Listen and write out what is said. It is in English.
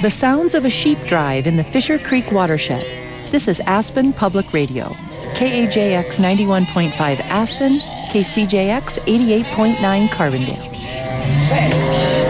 The sounds of a sheep drive in the Fisher Creek watershed. This is Aspen Public Radio. KAJX 91.5 Aspen, KCJX 88.9 Carbondale.